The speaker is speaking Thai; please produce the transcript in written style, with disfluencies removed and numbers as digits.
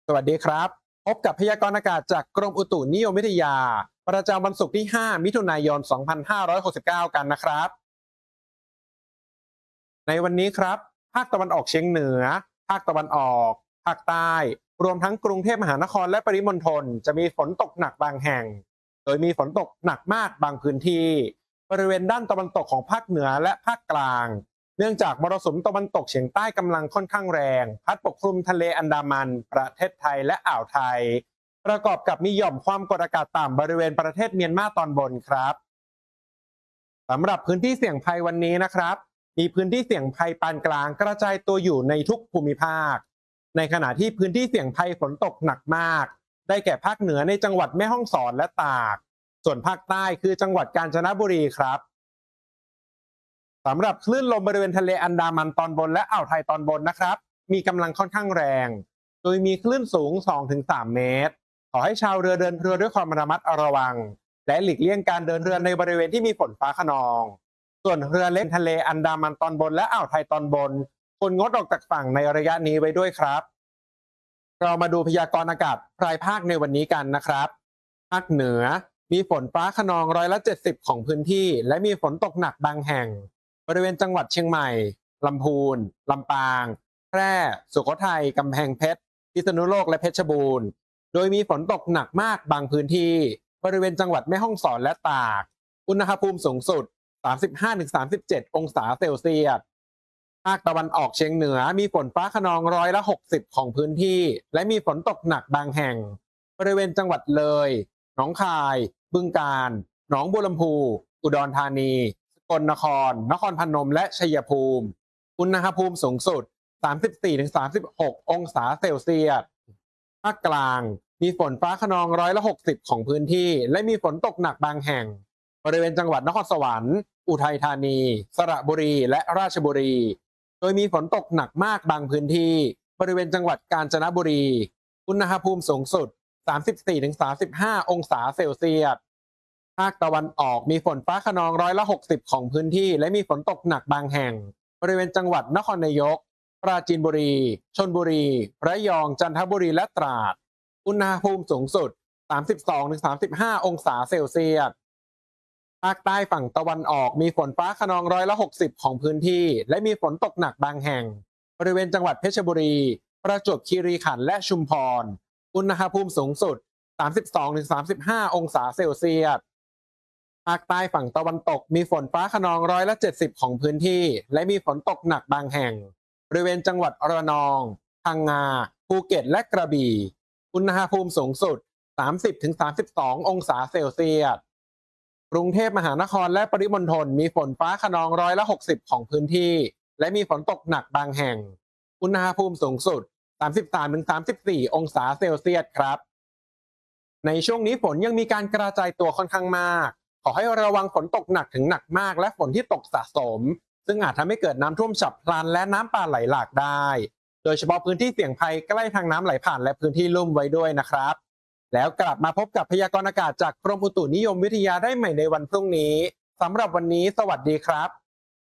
สวัสดีครับพบกับพยากรณ์อากาศจากกรมอุตุนิยมวิทยาประจำวันศุกร์ที่ 5 มิถุนายน 2569 กันนะครับในวันนี้ครับภาคตะวันออกเฉียงเหนือภาคตะวันออกภาคใต้รวมทั้งกรุงเทพมหานครและปริมณฑลจะมีฝนตกหนักบางแห่งโดยมีฝนตกหนักมากบางพื้นที่บริเวณด้านตะวันตกของภาคเหนือและภาคกลางเนื่องจากมรสุมตะวันตกเฉียงใต้กำลังค่อนข้างแรงพัดปกคลุมทะเลอันดามันประเทศไทยและอ่าวไทยประกอบกับมีหย่อมความกดอากาศต่ำบริเวณประเทศเมียนมาตอนบนครับสำหรับพื้นที่เสี่ยงภัยวันนี้นะครับมีพื้นที่เสี่ยงภัยปานกลางกระจายตัวอยู่ในทุกภูมิภาคในขณะที่พื้นที่เสี่ยงภัยฝนตกหนักมากได้แก่ภาคเหนือในจังหวัดแม่ฮ่องสอนและตากส่วนภาคใต้คือจังหวัดกาญจนบุรีครับ สำหรับคลื่นลมบริเวณทะเลอันดามันตอนบนและอ่าวไทยตอนบนนะครับมีกำลังค่อนข้างแรงโดยมีคลื่นสูง 2-3 เมตรขอให้ชาวเรือเดินเรือด้วยความระมัดระวังและหลีกเลี่ยงการเดินเรือในบริเวณที่มีฝนฟ้าคะนองส่วนเรือเล็กทะเลอันดามันตอนบนและอ่าวไทยตอนบนควรงดออกจากฝั่งในระยะนี้ไว้ด้วยครับเรามาดูพยากรณ์อากาศรายภาคในวันนี้กันนะครับภาคเหนือมีฝนฟ้าคะนอง70%ของพื้นที่และมีฝนตกหนักบางแห่ง บริเวณจังหวัดเชียงใหม่ ลำพูน ลำปาง แพร่ สุโขทัย กำแพงเพชร พิษณุโลกและเพชรบูรณ์ โดยมีฝนตกหนักมากบางพื้นที่ บริเวณจังหวัดแม่ฮ่องสอนและตาก อุณหภูมิสูงสุด 35-37 องศาเซลเซียส ภาคตะวันออกเฉียงเหนือมีฝนฟ้าคะนอง60%ของพื้นที่ และมีฝนตกหนักบางแห่ง บริเวณจังหวัดเลยหนองคาย บึงกาฬ หนองบัวลำพู อุดรธานี สกลนคร นครพนม และชัยภูมิ อุณหภูมิสูงสุด 34-36 องศาเซลเซียส ภาคกลางมีฝนฟ้าคะนอง60%ของพื้นที่ และมีฝนตกหนักบางแห่ง บริเวณจังหวัดนครสวรรค์ อุทัยธานี สระบุรี และราชบุรี โดยมีฝนตกหนักมากบางพื้นที่ บริเวณจังหวัดกาญจนบุรี อุณหภูมิสูงสุด 34-35 องศาเซลเซียส ภาคตะวันออกมีฝนฟ้าคะนอง60%ของพื้นที่และมีฝนตกหนักบางแห่งบริเวณจังหวัดนครนายกปราจีนบุรีชลบุรีระยองจันทบุรีและตราดอุณหภูมิสูงสุด 32-35 องศาเซลเซียสภาคใต้ฝั่งตะวันออกมีฝนฟ้าคะนอง60%ของพื้นที่และมีฝนตกหนักบางแห่งบริเวณจังหวัดเพชรบุรีประจวบคีรีขันธ์และชุมพรอุณหภูมิสูงสุด 32-35 องศาเซลเซียส ภาคใต้ฝั่งตะวันตกมีฝนฟ้าคะนอง70%ของพื้นที่และมีฝนตกหนักบางแห่งบริเวณจังหวัดระนองพังงาภูเก็ตและกระบี่อุณหภูมิสูงสุด 30-32 องศาเซลเซียสกรุงเทพมหานครและปริมณฑลมีฝนฟ้าคะนอง60%ของพื้นที่และมีฝนตกหนักบางแห่งอุณหภูมิสูงสุด 33-34 องศาเซลเซียสครับในช่วงนี้ฝนยังมีการกระจายตัวค่อนข้างมากขอให้ระวังฝนตกหนักถึงหนักมากและฝนที่ตกสะสมซึ่งอาจทำให้เกิดน้ำท่วมฉับพลันและน้ำป่าไหลหลากได้โดยเฉพาะพื้นที่เสี่ยงภัยใกล้ทางน้ำไหลผ่านและพื้นที่ลุ่มไว้ด้วยนะครับแล้วกลับมาพบกับพยากรณ์อากาศจากกรมอุตุนิยมวิทยาได้ใหม่ในวันพรุ่งนี้สำหรับวันนี้สวัสดีครับ